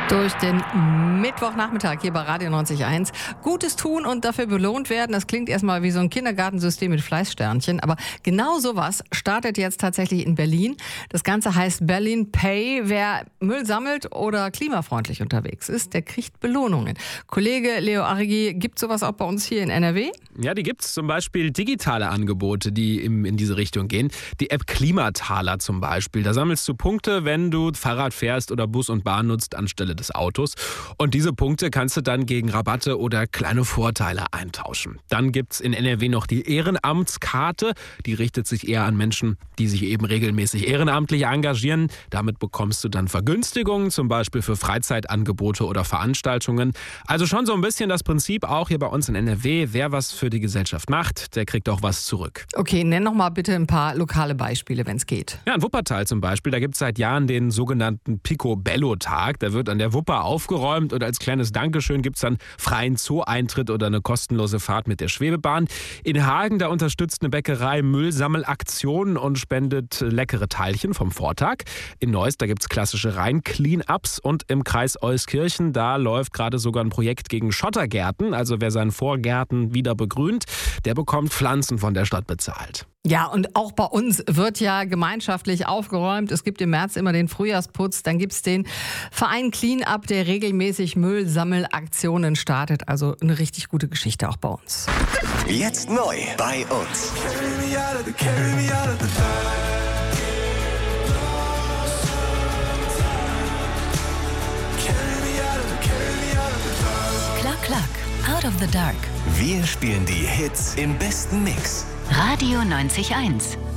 Durch den Mittwochnachmittag hier bei Radio 90.1. Gutes tun und dafür belohnt werden, das klingt erstmal wie so ein Kindergartensystem mit Fleißsternchen, aber genau sowas startet jetzt tatsächlich in Berlin. Das Ganze heißt Berlin Pay. Wer Müll sammelt oder klimafreundlich unterwegs ist, der kriegt Belohnungen. Kollege Leo Arrigi, gibt sowas auch bei uns hier in NRW? Ja, die gibt's, zum Beispiel digitale Angebote, die in diese Richtung gehen. Die App Klimataler zum Beispiel. Da sammelst du Punkte, wenn du Fahrrad fährst oder Bus und Bahn nutzt anstelle des Autos. Und diese Punkte kannst du dann gegen Rabatte oder kleine Vorteile eintauschen. Dann gibt's in NRW noch die Ehrenamtskarte. Die richtet sich eher an Menschen, die sich eben regelmäßig ehrenamtlich engagieren. Damit bekommst du dann Vergünstigungen, zum Beispiel für Freizeitangebote oder Veranstaltungen. Also schon so ein bisschen das Prinzip auch hier bei uns in NRW. Wer was für die Gesellschaft macht, der kriegt auch was zurück. Okay, nenn noch mal bitte ein paar lokale Beispiele, wenn es geht. Ja, in Wuppertal zum Beispiel, da gibt es seit Jahren den sogenannten Picobello-Tag. Da wird an der Wupper aufgeräumt und als kleines Dankeschön gibt es dann freien Zoo-Eintritt oder eine kostenlose Fahrt mit der Schwebebahn. In Hagen, da unterstützt eine Bäckerei Müllsammelaktionen und spendet leckere Teilchen vom Vortag. In Neuss, da gibt es klassische Rhein-Clean-Ups und im Kreis Euskirchen, da läuft gerade sogar ein Projekt gegen Schottergärten. Also wer seinen Vorgärten wieder begrünt, der bekommt Pflanzen von der Stadt bezahlt. Ja, und auch bei uns wird ja gemeinschaftlich aufgeräumt. Es gibt im März immer den Frühjahrsputz. Dann gibt es den Verein Clean-Up, der regelmäßig Müllsammelaktionen startet. Also eine richtig gute Geschichte auch bei uns. Jetzt neu bei uns. Klack, klack, out of the dark. Wir spielen die Hits im besten Mix. Radio 90.1.